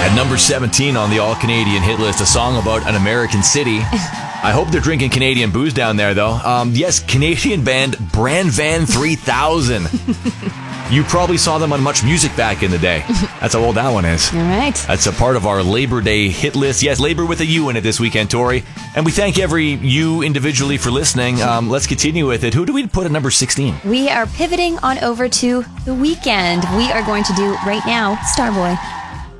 At number 17 on the All-Canadian hit list, a song about an American city. I hope they're drinking Canadian booze down there, though. Yes, Canadian band Bran Van 3000. You probably saw them on Much Music back in the day. That's how old that one is. All right. That's a part of our Labor Day hit list. Yes, Labor with a U in it this weekend, Tori. And we thank every you individually for listening. Let's continue with it. Who do we put at number 16? We are pivoting on over to The Weeknd. We are going to do right now Starboy.